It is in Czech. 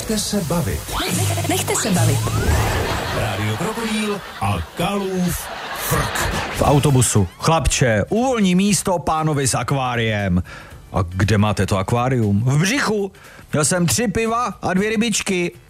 Nechte se bavit. Nechte se bavit. Rádio Krokodýl a Kalův frk. V autobusu. Chlapče, uvolní místo pánovi s akváriem. A kde máte to akvárium? V břichu. Měl jsem 3 piva a 2 rybičky.